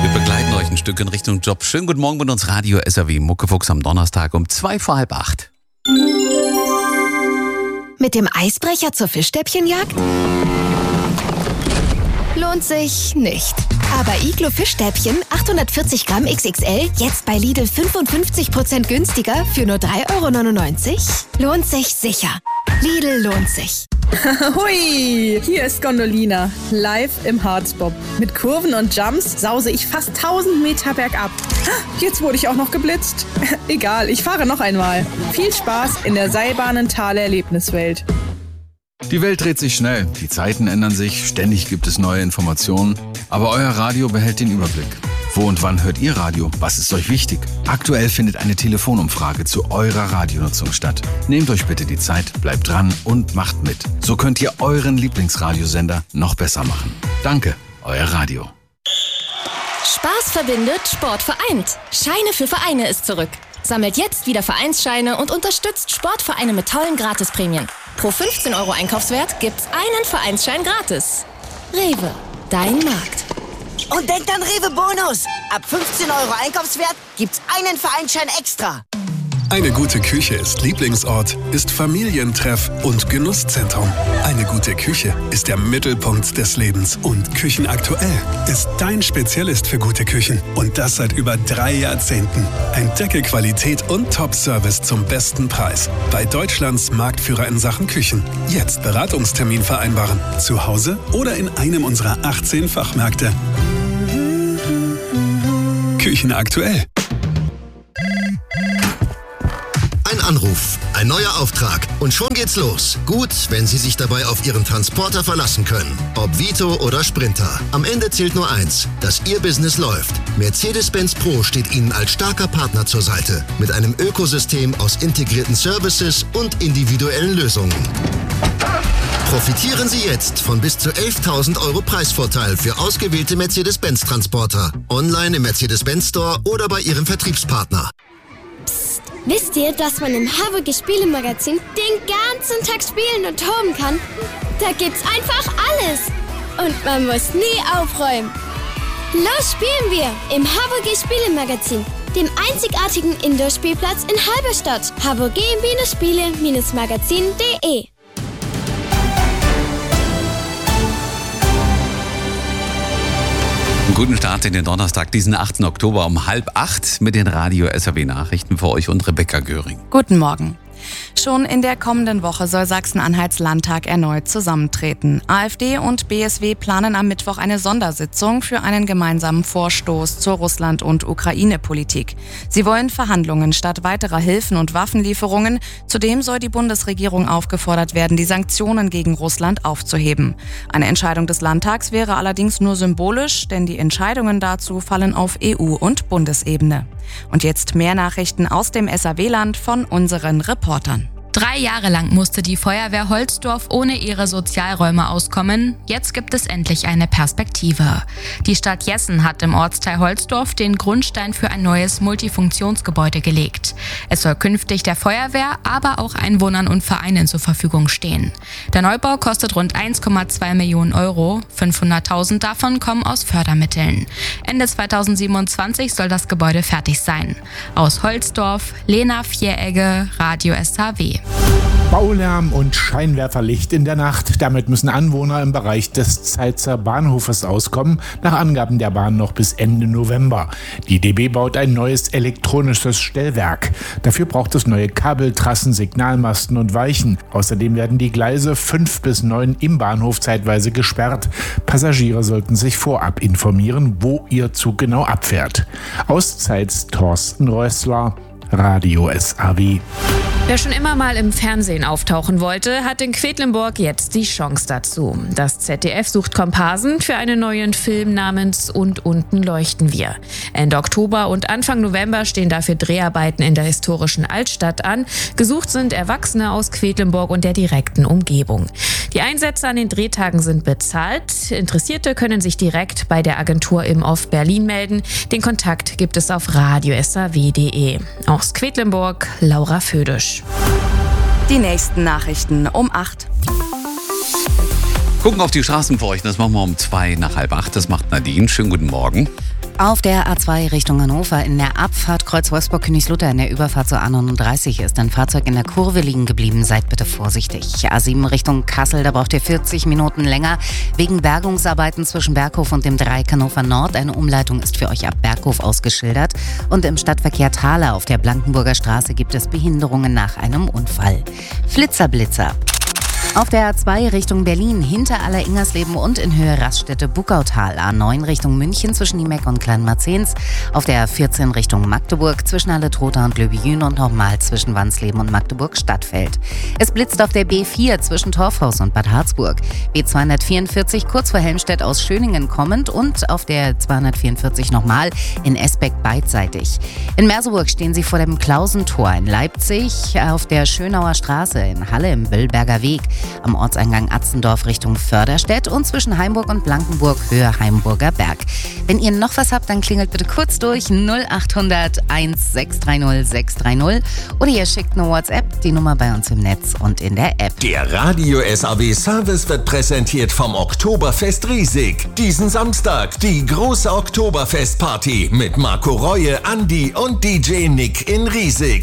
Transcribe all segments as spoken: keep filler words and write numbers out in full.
Wir begleiten euch ein Stück in Richtung Job. Schönen guten Morgen mit uns Radio S R W Muckefuchs am Donnerstag um zwei vor halb acht. Mit dem Eisbrecher zur Fischstäbchenjagd? Lohnt sich nicht. Aber Iglo Fischstäbchen achthundertvierzig Gramm X X L jetzt bei Lidl fünfundfünfzig Prozent günstiger für nur drei Euro neunundneunzig? Lohnt sich sicher. Lidl lohnt sich. Hui, hier ist Gondolina, live im Harzbob. Mit Kurven und Jumps sause ich fast tausend Meter bergab. Jetzt wurde ich auch noch geblitzt. Egal, ich fahre noch einmal. Viel Spaß in der Seilbahnen-Tal-Erlebniswelt. Die Welt dreht sich schnell, die Zeiten ändern sich, ständig gibt es neue Informationen. Aber euer Radio behält den Überblick. Wo und wann hört ihr Radio? Was ist euch wichtig? Aktuell findet eine Telefonumfrage zu eurer Radionutzung statt. Nehmt euch bitte die Zeit, bleibt dran und macht mit. So könnt ihr euren Lieblingsradiosender noch besser machen. Danke, euer Radio. Spaß verbindet, Sport vereint. Scheine für Vereine ist zurück. Sammelt jetzt wieder Vereinsscheine und unterstützt Sportvereine mit tollen Gratisprämien. Pro fünfzehn Euro Einkaufswert gibt's einen Vereinsschein gratis. Rewe, dein Markt. Und denkt an Rewe Bonus. Ab fünfzehn Euro Einkaufswert gibt's einen Vereinsschein extra. Eine gute Küche ist Lieblingsort, ist Familientreff und Genusszentrum. Eine gute Küche ist der Mittelpunkt des Lebens. Und Küchenaktuell ist dein Spezialist für gute Küchen. Und das seit über drei Jahrzehnten. Entdecke Qualität und Top-Service zum besten Preis. Bei Deutschlands Marktführer in Sachen Küchen. Jetzt Beratungstermin vereinbaren. Zu Hause oder in einem unserer achtzehn Fachmärkte. Küchenaktuell. Ein Anruf, ein neuer Auftrag und schon geht's los. Gut, wenn Sie sich dabei auf Ihren Transporter verlassen können. Ob Vito oder Sprinter. Am Ende zählt nur eins, dass Ihr Business läuft. Mercedes-Benz Pro steht Ihnen als starker Partner zur Seite. Mit einem Ökosystem aus integrierten Services und individuellen Lösungen. Profitieren Sie jetzt von bis zu elftausend Euro Preisvorteil für ausgewählte Mercedes-Benz-Transporter. Online im Mercedes-Benz Store oder bei Ihrem Vertriebspartner. Wisst ihr, dass man im Haverge Spielemagazin den ganzen Tag spielen und toben kann? Da gibt's einfach alles. Und man muss nie aufräumen. Los spielen wir im Haverge Spielemagazin, dem einzigartigen Indoor-Spielplatz in Halberstadt. haverge Spiele Magazin punkt de Guten Start in den Donnerstag, diesen achten Oktober um halb acht mit den Radio S R W Nachrichten für euch und Rebecca Göring. Guten Morgen. Schon in der kommenden Woche soll Sachsen-Anhalts Landtag erneut zusammentreten. AfD und B S W planen am Mittwoch eine Sondersitzung für einen gemeinsamen Vorstoß zur Russland- und Ukraine-Politik. Sie wollen Verhandlungen statt weiterer Hilfen und Waffenlieferungen. Zudem soll die Bundesregierung aufgefordert werden, die Sanktionen gegen Russland aufzuheben. Eine Entscheidung des Landtags wäre allerdings nur symbolisch, denn die Entscheidungen dazu fallen auf E U- und Bundesebene. Und jetzt mehr Nachrichten aus dem S R W-Land von unseren Reportern. Drei Jahre lang musste die Feuerwehr Holzdorf ohne ihre Sozialräume auskommen. Jetzt gibt es endlich eine Perspektive. Die Stadt Jessen hat im Ortsteil Holzdorf den Grundstein für ein neues Multifunktionsgebäude gelegt. Es soll künftig der Feuerwehr, aber auch Einwohnern und Vereinen zur Verfügung stehen. Der Neubau kostet rund eins Komma zwei Millionen Euro. fünfhunderttausend davon kommen aus Fördermitteln. Ende zweitausendsiebenundzwanzig soll das Gebäude fertig sein. Aus Holzdorf, Lena Vieregge, Radio S R W. Baulärm und Scheinwerferlicht in der Nacht. Damit müssen Anwohner im Bereich des Zeitzer Bahnhofes auskommen, nach Angaben der Bahn noch bis Ende November. Die D B baut ein neues elektronisches Stellwerk. Dafür braucht es neue Kabeltrassen, Signalmasten und Weichen. Außerdem werden die Gleise fünf bis neun im Bahnhof zeitweise gesperrt. Passagiere sollten sich vorab informieren, wo ihr Zug genau abfährt. Aus Zeitz Thorsten Rössler, Radio S R W. Wer schon immer mal im Fernsehen auftauchen wollte, hat in Quedlinburg jetzt die Chance dazu. Das Z D F sucht Komparsen für einen neuen Film namens Und unten leuchten wir. Ende Oktober und Anfang November stehen dafür Dreharbeiten in der historischen Altstadt an. Gesucht sind Erwachsene aus Quedlinburg und der direkten Umgebung. Die Einsätze an den Drehtagen sind bezahlt. Interessierte können sich direkt bei der Agentur im Off Berlin melden. Den Kontakt gibt es auf radio s r w punkt de. Aus Quedlinburg, Laura Födisch. Die nächsten Nachrichten um acht. Gucken auf die Straßen für euch, das machen wir um zwei nach halb acht. Das macht Nadine. Schönen guten Morgen. Auf der A zwei Richtung Hannover in der Abfahrt Kreuz Wolfsburg-Königslutter in der Überfahrt zur A neununddreißig ist ein Fahrzeug in der Kurve liegen geblieben. Seid bitte vorsichtig. A sieben Richtung Kassel, da braucht ihr vierzig Minuten länger wegen Bergungsarbeiten zwischen Berghof und dem Dreieck Hannover Nord. Eine Umleitung ist für euch ab Berghof ausgeschildert. Und im Stadtverkehr Thaler auf der Blankenburger Straße gibt es Behinderungen nach einem Unfall. Flitzerblitzer. Auf der A zwei Richtung Berlin hinter Aller-Ingersleben und in Höhe Raststätte-Buckautal. A neun Richtung München zwischen Niemeck und Kleinmarzens. Auf der A vierzehn Richtung Magdeburg zwischen Halle-Trotha und Löbejün und nochmal zwischen Wansleben und Magdeburg-Stadtfeld. Es blitzt auf der B vier zwischen Torfhaus und Bad Harzburg. B zweihundertvierundvierzig kurz vor Helmstedt aus Schöningen kommend und auf der zweihundertvierundvierzig nochmal in Esbeck beidseitig. In Merseburg stehen sie vor dem Klausentor. In Leipzig auf der Schönauer Straße. In Halle im Böllberger Weg. Am Ortseingang Atzendorf Richtung Förderstedt und zwischen Heimburg und Blankenburg Höhe Heimburger Berg. Wenn ihr noch was habt, dann klingelt bitte kurz durch null achthundert eins sechs drei null sechs drei null oder ihr schickt eine WhatsApp, die Nummer bei uns im Netz und in der App. Der Radio S A W Service wird präsentiert vom Oktoberfest Riesig. Diesen Samstag die große Oktoberfestparty mit Marco Reue, Andi und D J Nick in Riesig.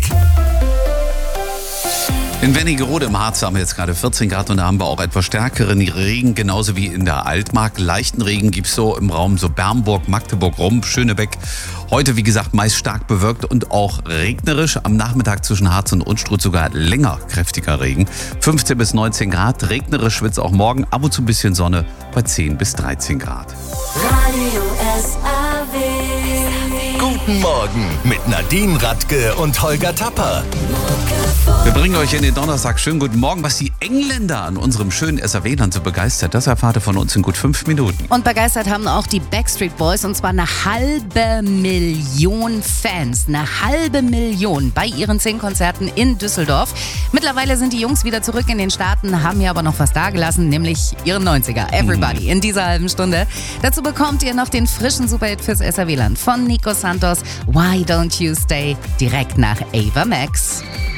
In Wernigerode im Harz haben wir jetzt gerade vierzehn Grad und da haben wir auch etwas stärkeren Regen, genauso wie in der Altmark. Leichten Regen gibt es so im Raum so Bernburg, Magdeburg, Rump, Schönebeck. Heute, wie gesagt, meist stark bewölkt und auch regnerisch. Am Nachmittag zwischen Harz und Unstrut sogar länger kräftiger Regen. fünfzehn bis neunzehn Grad, regnerisch wird es auch morgen, ab und zu ein bisschen Sonne bei zehn bis dreizehn Grad. Radio S A W. Guten Morgen mit Nadine Radke und Holger Tapper. Wir bringen euch in den Donnerstag. Schönen guten Morgen. Was die Engländer an unserem schönen S A W-Land so begeistert, das erfahrt ihr von uns in gut fünf Minuten. Und begeistert haben auch die Backstreet Boys und zwar eine halbe Million Fans. Eine halbe Million bei ihren zehn Konzerten in Düsseldorf. Mittlerweile sind die Jungs wieder zurück in den Staaten, haben hier aber noch was dagelassen, nämlich ihren neunziger. Everybody in dieser halben Stunde. Dazu bekommt ihr noch den frischen Superhit fürs S A W-Land von Nico Santos. Why Don't You Stay? Direkt nach Ava Max.